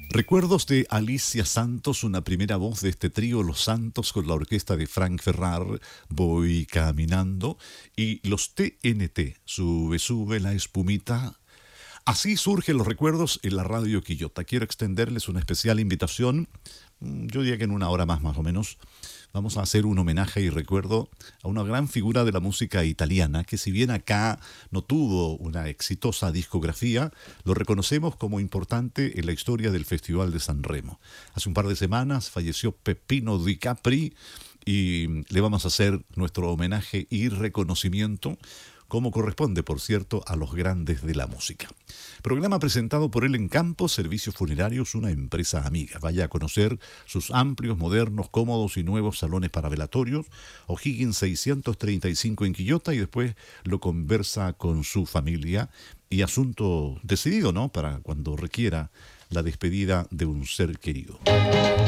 Recuerdos de Alicia Santos, una primera voz de este trío Los Santos con la orquesta de Frank Ferrar, Voy Caminando, y los TNT, Sube, sube la espumita. Así surgen los recuerdos en la radio Quillota. Quiero extenderles una especial invitación, yo diría que en una hora más o menos. Vamos a hacer un homenaje y recuerdo a una gran figura de la música italiana que, si bien acá no tuvo una exitosa discografía, lo reconocemos como importante en la historia del Festival de San Remo. Hace un par de semanas falleció Peppino Di Capri y le vamos a hacer nuestro homenaje y reconocimiento, como corresponde, por cierto, a los grandes de la música. Programa presentado por El Encampo, Servicios Funerarios, una empresa amiga. Vaya a conocer sus amplios, modernos, cómodos y nuevos salones para velatorios. O'Higgins 635 en Quillota, y después lo conversa con su familia. Y asunto decidido, ¿no?, para cuando requiera la despedida de un ser querido.